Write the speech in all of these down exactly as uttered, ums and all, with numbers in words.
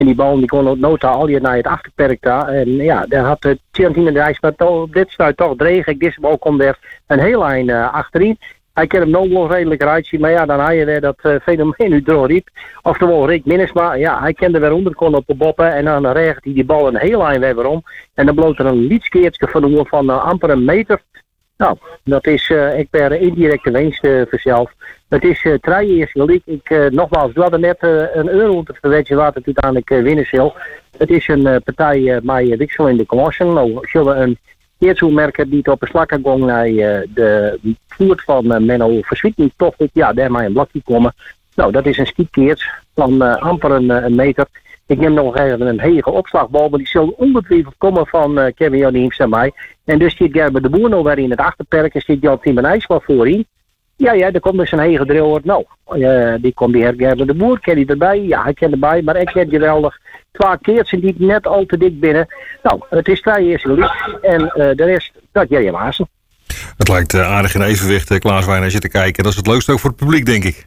En die bal die kon ook nooit al je naar het achterperk daar. En ja, daar had het Tjentien in de reis, maar toch, op dit stuit toch dreig ik. Deze bal komt er een heel lijn uh, achterin. Hij kan hem nog wel redelijk eruit zien, maar ja, dan had je weer dat uh, fenomeen nu doorriep. Oftewel Rick Minnesma, ja, hij kende weer onder kon op de boppen en dan regent hij die bal een heel lijn weer om. En dan bloot er een lietskeertje van, van uh, amper een meter. Nou, dat is, uh, ik ben indirecte winst uh, vanzelf. Het is uh, drie eerste gelijk. Ik, uh, nogmaals, we hadden net uh, een euro te verwetsen wat het uiteindelijk uh, winnen zal. Het is een uh, partij uh, met wissel in de klassen. Nou, zullen we een eersthoemerker die het op een slakkergong naar uh, de voert van uh, Menno Verswieting toch ja, daar maar een blokje komen. Nou, dat is een stiekkeert van uh, amper een, uh, een meter. Ik neem nog even een hege opslagbal, maar die zal ongetwijfeld komen van uh, Kevin Janims en mij. En dus zit Gerber de Boer nog weer in het achterperk en zit Jan Timenijs wel voorin. Ja, ja, er komt dus een hege drill. Nou, uh, die komt die Gerber de Boer, ken hij erbij? Ja, hij kent erbij, maar ik ken geweldig. Twee keer zijn die net al te dik binnen. Nou, het is twee eerste licht en uh, de rest, dat jij je Maassen. Het lijkt uh, aardig in evenwicht, uh, Klaas Wijn, als je te kijken. Dat is het leukste ook voor het publiek, denk ik.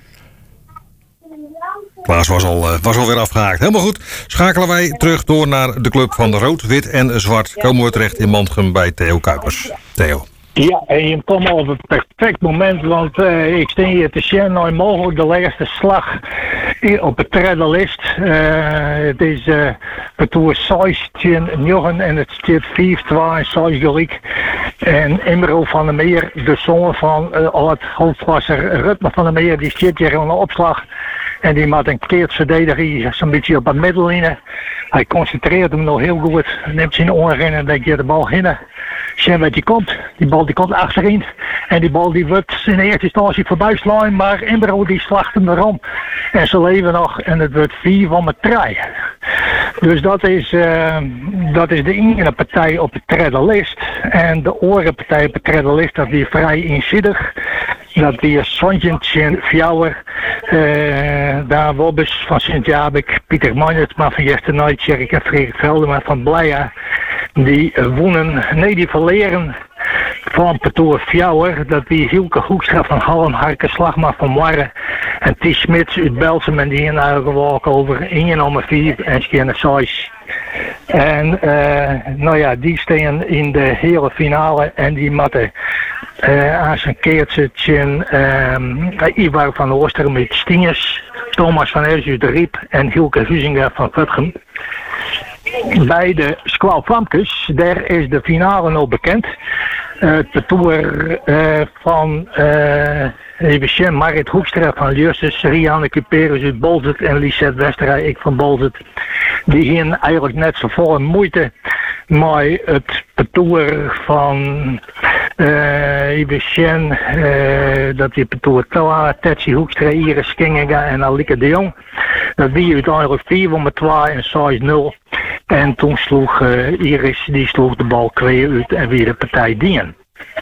Klaas was al, uh, was al weer afgehaakt. Helemaal goed. Schakelen wij terug door naar de club van rood, wit en zwart. Komen we terecht in Mantrum bij Theo Kuipers. Theo. Ja, en je komt op het perfect moment, want uh, ik sta hier te zien, nou mogelijk de laatste slag op de tredderlist. Uh, het is uh, het toer zestien negen en het staat vijf twee zes gelijk. En Imro van der Meer, de zoon van uh, al het hoofdwasser Rutmer van der Meer, die zit hier aan de opslag. En die maakt een keert verdediger zo'n beetje op het middenlijnen. Hij concentreert hem nog heel goed, neemt zijn oren in en denkt je de bal hinnen. Zien wat die komt. Die bal die komt achterin. En die bal die wordt in de eerste instantie voorbij slaan. Maar Imbro die slacht hem erom. En ze leven nog. En het wordt vier van met drie. Dus dat is, uh, dat is de ene partij op de tredderlist. En de andere partij op de tredderlist, dat die vrij inzidig. Dat die Sontjentje Fjouwer. Uh, daar Wobbes van Sint-Jabik. Pieter Manjert, maar van Yesternight. Tjerk en Frederik Veldema van Bleia. Die uh, wonnen, nee die verleren van Petoor Fjouwer. Dat die Hielke Hoekstra van Halm, Harke Slagma van Warren en T. Smits uit Belsum en die in gewalk over ingenomen vier en Skjerne zes. En uh, nou ja, die staan in de hele finale en die matten uh, aan zijn keertje uh, Ivar van Ooster met Stienjes, Thomas van Erzuid de Riep en Hielke Huizinga van Vutgem. Bij de Squal Famkes, daar is de finale nog bekend. Uh, de toer uh, van uh, even Marit Hoekstra van Ljusses, Rianne Cuperus uit Bolzet en Lisette Westerij, ik van Bolzet. Die gingen eigenlijk net zo vol moeite maar het petoer van uh, even uh, dat die petoer Toa, Tetsi Hoekstra, Iris Kinginga en Alike de Jong. Dat wie uiteindelijk vier van met twee en zes nul. En toen sloeg uh, Iris, die sloeg de bal twee uit en weer de partij dienen.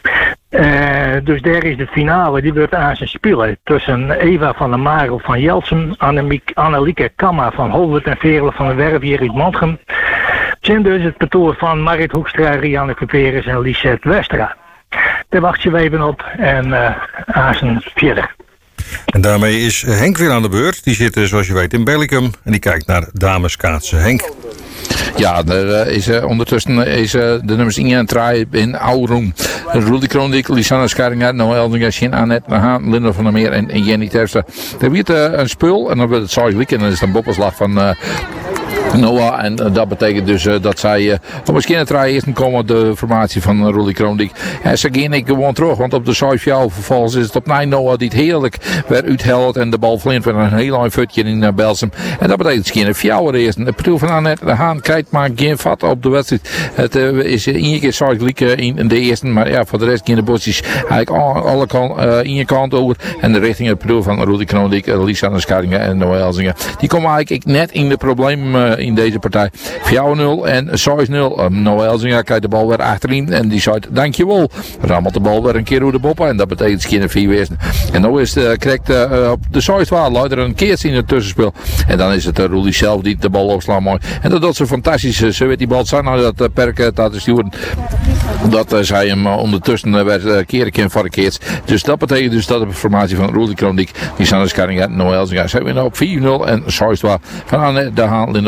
Uh, dus daar is de finale, die wordt aan zijn spelen tussen Eva van der Marel van Jelsum, Annemiek, Annelieke Kamma van Holwert en Verle van der Werf hier uit Mantrum. Zijn dus het petoer van Marit Hoekstra, Rianne Cuperus en Lisette Westra. Daar wacht je even op en uh, aan zijn verder. En daarmee is Henk weer aan de beurt. Die zit, zoals je weet, in Bellicum en die kijkt naar dameskaatsen. Henk. Ja, er is, uh, ondertussen is uh, de nummers één en twee in Aurum. Rudy Kroondik, Lisanne Scharinga, Noël Eldinga, Sjen Annette Haan, Linda van der Meer en, en Jenny Terpstra. Er wordt uh, een spul en dan wordt het zes liek en dan is het een bopperslag van Uh, Noah, en uh, dat betekent dus uh, dat zij uh, misschien het rij eerst komen de formatie van uh, Rudy Kroondik. En ze gaan ik gewoon terug, want op de zes jaar vervolgens is het op negen Noah die het heerlijk weer uithelt en de bal flint met een heel lang futje in uh, Belsum. En dat betekent misschien een fjouwer eerst. De bedoel van Annette de Haan krijgt maar geen vat op de wedstrijd. Het uh, is uh, één keer zes liek uh, in de eerste, maar ja, voor de rest geen de bosjes eigenlijk alle, alle kant, uh, in je kant over. En de richting het bedoel van Rudy Kroondik, uh, Lisanne Scharinga en Noël Elzinga. Die komen eigenlijk net in de problemen uh, in deze partij. vier nul en zes nul. Um, Noël Elzinga krijgt de bal weer achterin en die zei dankjewel. Rammelt de bal weer een keer door de boppen en dat betekent geen vier wezen. En nu is het krijgt uh, op de zes twaalf luider een keertje in het tussenspel. En dan is het uh, Rudy zelf die de bal opslaat mooi. En dat doet ze fantastisch. Uh, ze weet die bal zijn nou dat uh, perk uh, dat is die dat uh, zij hem uh, ondertussen uh, werd uh, keren keer voor de keert. Dus dat betekent dus dat de formatie van Rudy Kroondik, die Sanne Scharinga, Noël Elzinga zijn we nou op vier nul en zes twaalf van Anne de Haan.